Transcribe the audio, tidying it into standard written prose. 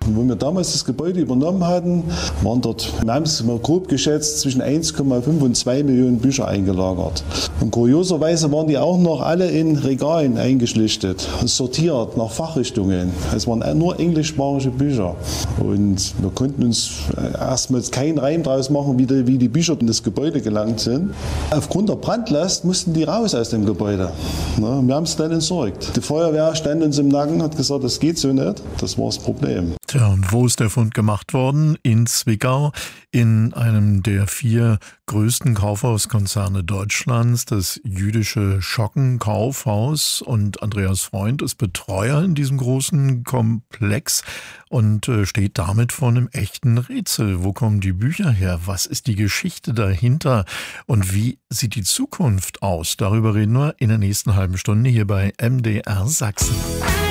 Wo wir damals das Gebäude übernommen hatten, waren dort, wir haben es mal grob geschätzt, zwischen 1,5 und 2 Millionen Bücher eingelagert. Und kurioserweise waren die auch noch alle in Regalen eingeschlichtet, sortiert nach Fachrichtungen. Es waren nur englischsprachige Bücher. Und wir konnten uns erstmal keinen Reim draus machen, wie die Bücher in das Gebäude gelangt sind. Aufgrund der Brandlast mussten die raus aus dem Gebäude. Wir haben es dann entsorgt. Die Feuerwehr stand uns im Nacken, hat gesagt, das geht so nicht. Das war das Problem. Tja, und wo ist der Fund gemacht worden? In Zwickau, in einem der 4 größten Kaufhauskonzerne Deutschlands, das jüdische Schocken-Kaufhaus. Und Andreas Freund ist Betreuer in diesem großen Komplex und steht damit vor einem echten Rätsel. Wo kommen die Bücher her? Was ist die Geschichte dahinter? Und wie sieht die Zukunft aus? Darüber reden wir in der nächsten halben Stunde hier bei MDR Sachsen.